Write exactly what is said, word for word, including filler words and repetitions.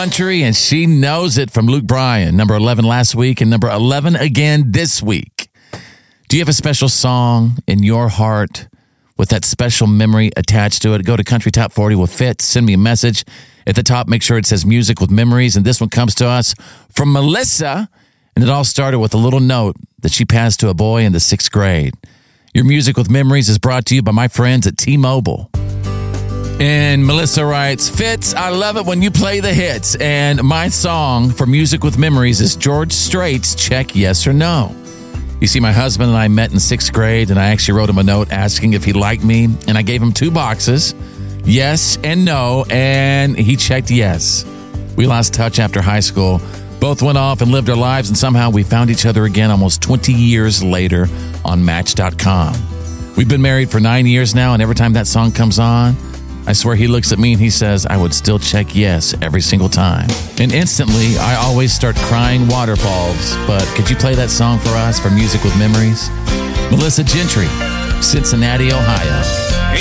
country, and she knows it from Luke Bryan. Number eleven last week and number eleven again this week. Do you have a special song in your heart with that special memory attached to it? Go to Country Top forty with Fitz. Send me a message. At the top, make sure it says Music with Memories. And this one comes to us from Melissa. And it all started with a little note that she passed to a boy in the sixth grade. Your Music with Memories is brought to you by my friends at T-Mobile. And Melissa writes, Fitz, I love it when you play the hits. And my song for Music with Memories is George Strait's Check Yes or No. You see, my husband and I met in sixth grade, and I actually wrote him a note asking if he liked me. And I gave him two boxes, yes and no, and he checked yes. We lost touch after high school. Both went off and lived our lives, and somehow we found each other again almost twenty years later on Match dot com. We've been married for nine years now, and every time that song comes on, I swear he looks at me and he says, I would still check yes every single time. And instantly, I always start crying waterfalls. But could you play that song for us for Music with Memories? Melissa Gentry, Cincinnati, Ohio.